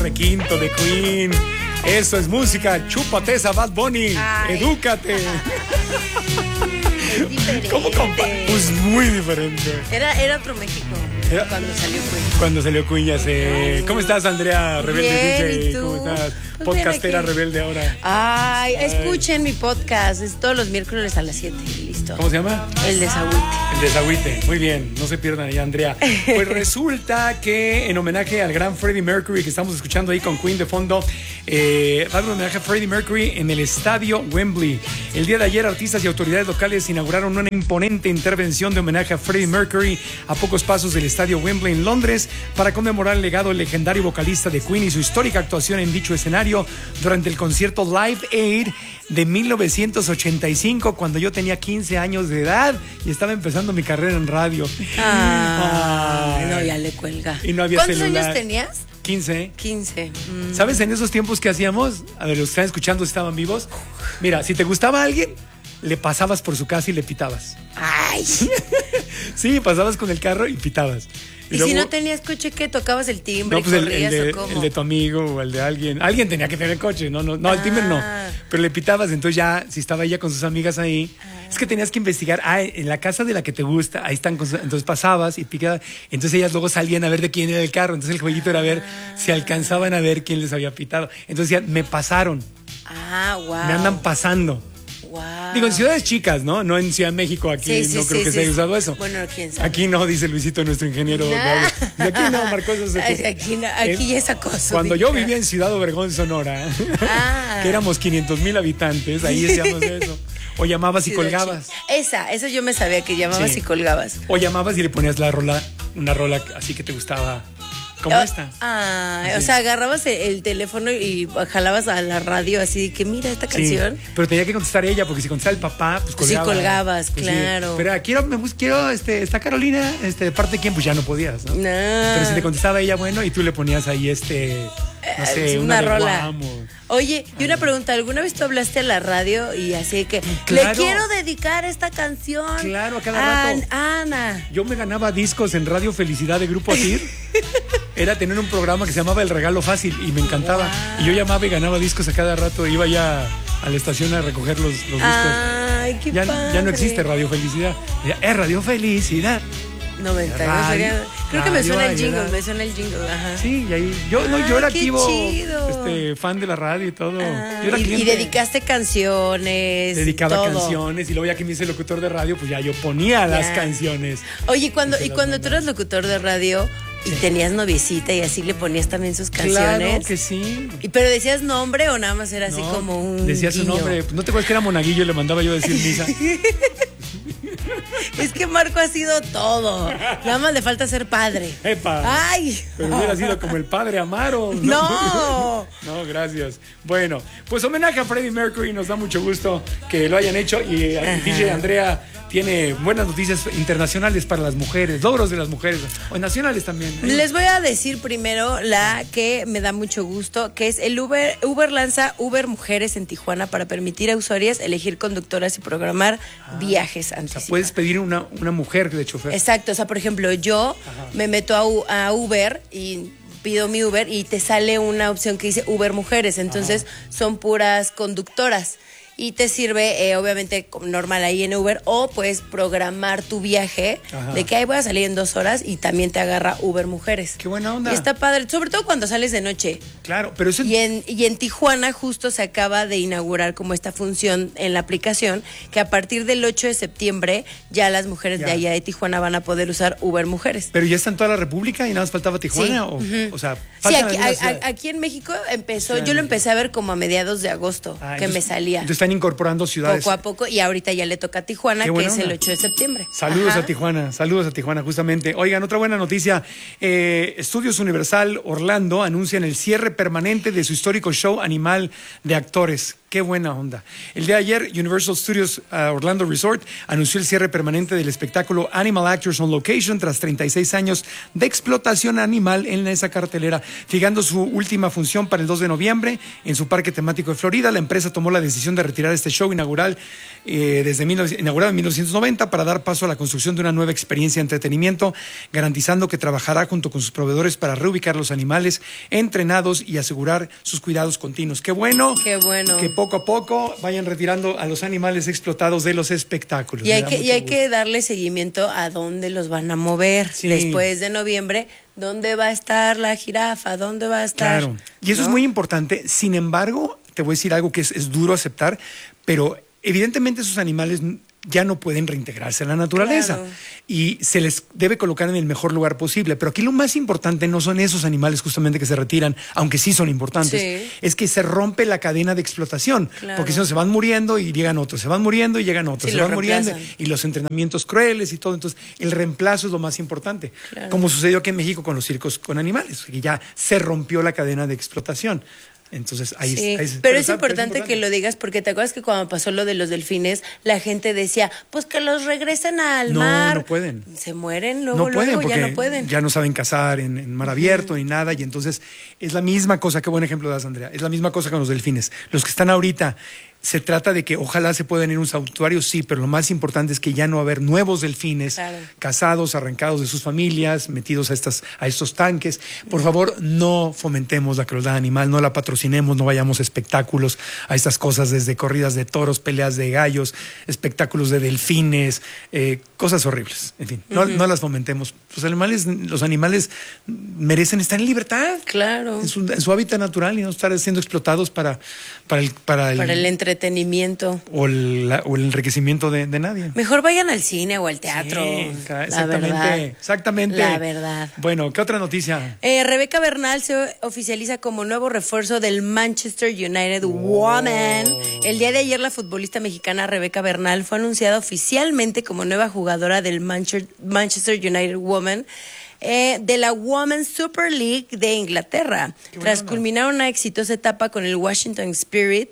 Quinto de Queen. Eso es música. Chúpate esa Bad Bunny. Ay. Edúcate. Es diferente. ¿Cómo pues muy diferente. Era otro México. Cuando salió Queen. Cuando salió Queen, ya sé. ¿Cómo estás, Andrea? Rebelde Bien, DJ. ¿y tú? ¿Cómo estás? Pues Podcastera rebelde ahora. Ay, escuchen mi podcast. Es todos los miércoles a las 7. Listo. ¿Cómo se llama? El Desagüite. El Desagüite. Muy bien. No se pierdan ahí, Andrea. Pues resulta que en homenaje al gran Freddie Mercury que estamos escuchando ahí con Queen de fondo, va a haber un homenaje a Freddie Mercury en el estadio Wembley. El día de ayer, artistas y autoridades locales inauguraron una imponente intervención de homenaje a Freddie Mercury a pocos pasos del estadio Wembley en Londres para conmemorar el legado del legendario vocalista de Queen y su histórica actuación en dicho escenario durante el concierto Live Aid de 1985, cuando yo tenía 15 años de edad y estaba empezando mi carrera en radio. No, ya le cuelga. Y no había ¿Cuántos celular. años tenías? 15. 15. ¿Sabes en esos tiempos que hacíamos? A ver, los que están escuchando si estaban vivos. Mira, si te gustaba alguien, le pasabas por su casa y le pitabas. Ay. Sí, pasabas con el carro y pitabas. ¿Y luego, si no tenías coche, qué? ¿Tocabas el timbre? No, pues ¿o cómo? el de tu amigo o el de alguien. Alguien tenía que tener coche, no, el timbre no. Pero le pitabas, entonces ya, si estaba ella con sus amigas ahí, es que tenías que investigar. En la casa de la que te gusta, ahí están, entonces pasabas y picabas. Entonces ellas luego salían a ver de quién era el carro. Entonces el jueguito era ver si alcanzaban a ver quién les había pitado. Entonces ya me pasaron. Wow. Me andan pasando. Wow. Digo, en ciudades chicas, ¿no? No en Ciudad de México, aquí no creo que se haya usado eso. Bueno, quién sabe. Aquí no, dice Luisito, nuestro ingeniero. De aquí no, Marcos. Aquí ya es acoso. Cuando yo vivía en Ciudad Obregón, Sonora, que éramos 500,000 habitantes, ahí decíamos eso. O llamabas y colgabas. Eso yo me sabía, que llamabas y colgabas. O llamabas y le ponías una rola así que te gustaba. ¿Cómo esta? O sea, agarrabas el teléfono y jalabas a la radio así que mira esta canción. Pero tenía que contestar ella, porque si contestaba el papá, pues colgaba. Sí, colgabas, pues claro. Sí. Pero quiero, está Carolina, de parte de quién, pues ya no podías, ¿no? Pero si te contestaba ella, bueno, y tú le ponías ahí no sé, una rola. Oye, y una pregunta, ¿alguna vez tú hablaste a la radio y así que claro, le quiero dedicar esta canción? Claro, a cada rato. Ana. Yo me ganaba discos en Radio Felicidad de Grupo Asir. Era tener un programa que se llamaba El Regalo Fácil y me encantaba. Wow. Y yo llamaba y ganaba discos a cada rato. Iba ya a la estación a recoger los discos. Ay, qué padre. Ya no existe Radio Felicidad. Es Radio Felicidad. 90. Creo que me suena el jingle, ajá. Sí, y ahí yo era activo, fan de la radio y todo. Y dedicaste canciones. Dedicaba canciones y luego ya que me hice locutor de radio, pues ya yo ponía las canciones. Oye, cuando tú eras locutor de radio y tenías noviecita y así le ponías también sus canciones. Claro que sí. ¿Pero decías nombre o nada más era así como un decía su nombre. ¿No te acuerdas que era Monaguillo y le mandaba yo a decir misa? Es que Marco ha sido todo. Nada más le falta ser padre. ¡Epa! ¡Ay! Pero hubiera sido como el padre Amaro. ¡No! No, gracias. Bueno, pues homenaje a Freddie Mercury. Nos da mucho gusto que lo hayan hecho. Y DJ Andrea tiene buenas noticias internacionales para las mujeres, logros de las mujeres, o nacionales también. Les voy a decir primero la que me da mucho gusto, que es el Uber lanza Uber Mujeres en Tijuana para permitir a usuarias elegir conductoras y programar viajes anticipados. O sea, puedes pedir una mujer de chofer. Exacto, o sea, por ejemplo, yo me meto a Uber y pido mi Uber y te sale una opción que dice Uber Mujeres, entonces son puras conductoras. Y te sirve, obviamente, normal ahí en Uber, o puedes programar tu viaje de que ahí voy a salir en 2 horas y también te agarra Uber Mujeres. ¡Qué buena onda! Y está padre, sobre todo cuando sales de noche. Claro, pero eso... Y en Tijuana justo se acaba de inaugurar como esta función en la aplicación, que a partir del 8 de septiembre ya las mujeres de allá de Tijuana van a poder usar Uber Mujeres. ¿Pero ya está en toda la República y nada más faltaba Tijuana? Sí. O sea, sí, aquí en México empezó, yo lo empecé a ver como a mediados de agosto, que me salía. Entonces están incorporando ciudades. Poco a poco, y ahorita ya le toca a Tijuana, que es el 8 de septiembre. Saludos a Tijuana, justamente. Oigan, otra buena noticia. Estudios Universal Orlando anuncian el cierre permanente de su histórico show animal de actores. Qué buena onda. El día de ayer, Universal Studios Orlando Resort anunció el cierre permanente del espectáculo Animal Actors on Location tras 36 años de explotación animal en esa cartelera. Fijando su última función para el 2 de noviembre en su parque temático de Florida, la empresa tomó la decisión de retirar este show inaugurado en 1990 para dar paso a la construcción de una nueva experiencia de entretenimiento, garantizando que trabajará junto con sus proveedores para reubicar los animales entrenados y asegurar sus cuidados continuos. Qué bueno. Qué bueno. Que poco a poco vayan retirando a los animales explotados de los espectáculos. Y hay que darle seguimiento a dónde los van a mover después de noviembre. ¿Dónde va a estar la jirafa? ¿Dónde va a estar? Claro. Y eso es muy importante. Sin embargo, te voy a decir algo que es duro aceptar, pero evidentemente esos animales ya no pueden reintegrarse a la naturaleza. Claro. Y se les debe colocar en el mejor lugar posible. Pero aquí lo más importante no son esos animales justamente que se retiran, aunque sí son importantes, es que se rompe la cadena de explotación. Claro. Porque si no, se van muriendo y llegan otros, se van muriendo y llegan otros, Sí, se los van muriendo reemplazan. y los entrenamientos crueles y todo. Entonces, el reemplazo es lo más importante. Claro. Como sucedió aquí en México con los circos con animales, que ya se rompió la cadena de explotación. Entonces, ahí pero es importante que lo digas porque te acuerdas que cuando pasó lo de los delfines, la gente decía, pues que los regresen al mar. No pueden. Se mueren luego, No pueden, luego, porque ya no pueden. ya no saben cazar en mar abierto ni nada. Y entonces es la misma cosa, qué buen ejemplo das, Andrea. Es la misma cosa con los delfines. Los que están ahorita, se trata de que ojalá se puedan ir a un santuario, sí, pero lo más importante es que ya no va a haber nuevos delfines cazados, arrancados de sus familias, metidos a estos tanques. Por favor, no fomentemos la crueldad animal, no la patrocinemos, no vayamos a espectáculos, a estas cosas desde corridas de toros, peleas de gallos, espectáculos de delfines, cosas horribles. En fin, no las fomentemos. Los animales merecen estar en libertad. Claro. En su hábitat natural y no estar siendo explotados para el entretenimiento. O el enriquecimiento de nadie. Mejor vayan al cine o al teatro. Sí, exactamente. La verdad. Bueno, ¿qué otra noticia? Rebeca Bernal se oficializa como nuevo refuerzo del Manchester United Women. El día de ayer la futbolista mexicana Rebeca Bernal fue anunciada oficialmente como nueva jugadora del Manchester United Women. De la Women's Super League de Inglaterra. Tras culminar una exitosa etapa con el Washington Spirit,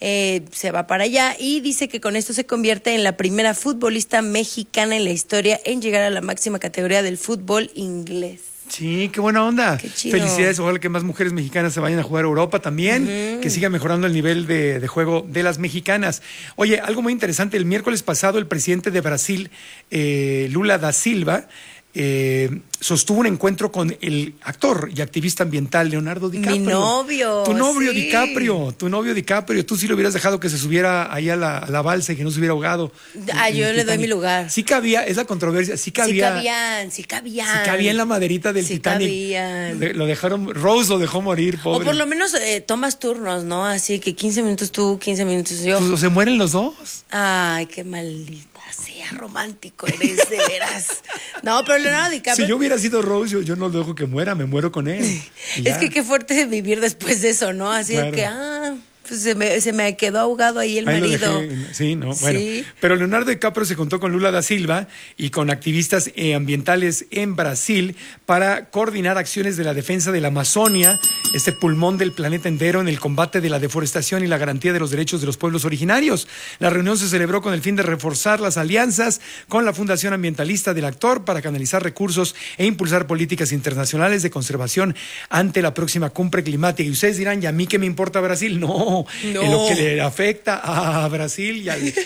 se va para allá y dice que con esto se convierte en la primera futbolista mexicana en la historia en llegar a la máxima categoría del fútbol inglés. Sí, qué buena onda. Qué chido. Felicidades, ojalá que más mujeres mexicanas se vayan a jugar a Europa también, que siga mejorando el nivel de juego de las mexicanas. Oye, algo muy interesante, el miércoles pasado el presidente de Brasil, Lula da Silva, sostuvo un encuentro con el actor y activista ambiental Leonardo DiCaprio. Mi novio. Tu novio sí. DiCaprio. Tú sí lo hubieras dejado que se subiera ahí a la balsa y que no se hubiera ahogado. Yo le doy mi lugar. Sí cabía, es la controversia, sí cabía. Sí cabían. Sí cabía en la maderita del Titanic. Cabían. Lo dejaron, Rose lo dejó morir, pobre. O por lo menos tomas turnos, ¿no? Así que 15 minutos tú, 15 minutos yo. Pues se mueren los dos. Ay, qué maldita sea, romántico eres, de veras. No, pero Leonardo DiCaprio... Si yo hubiera sido Rose, yo no lo dejo que muera, me muero con él. Es que qué fuerte vivir después de eso, ¿no? Así de que, pues se me quedó ahogado ahí el marido. Sí, no, bueno. Sí. Pero Leonardo DiCaprio se contó con Lula da Silva y con activistas ambientales en Brasil para coordinar acciones de la defensa de la Amazonia, este pulmón del planeta entero, en el combate de la deforestación y la garantía de los derechos de los pueblos originarios. La reunión se celebró con el fin de reforzar las alianzas con la Fundación Ambientalista del actor para canalizar recursos e impulsar políticas internacionales de conservación ante la próxima cumbre climática. Y ustedes dirán, ¿y a mí qué me importa Brasil? No. En lo que le afecta a Brasil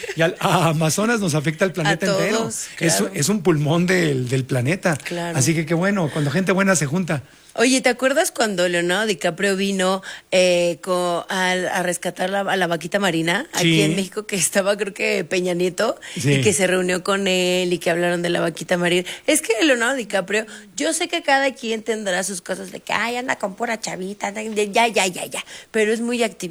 a Amazonas nos afecta al planeta entero. Claro. Es un pulmón del planeta. Claro. Así que qué bueno, cuando gente buena se junta. Oye, ¿te acuerdas cuando Leonardo DiCaprio vino a rescatar a la vaquita marina aquí en México, que estaba creo que Peña Nieto y que se reunió con él y que hablaron de la vaquita marina? Es que Leonardo DiCaprio, yo sé que cada quien tendrá sus cosas de que anda con pura chavita, ya, pero es muy activista.